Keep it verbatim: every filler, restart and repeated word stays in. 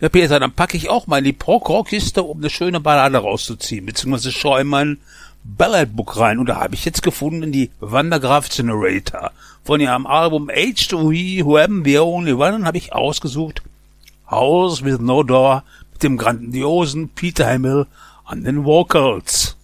Ja, Peter, dann packe ich auch mal in die Prog-Rock-Kiste, um eine schöne Ballade rauszuziehen, beziehungsweise schaue in mein Balladbook rein. Und da habe ich jetzt gefunden die Wandergraf Generator. Von ihrem Album H two E, Who Am the Only One, habe ich ausgesucht House with No Door mit dem grandiosen Peter Hamill an den Vocals.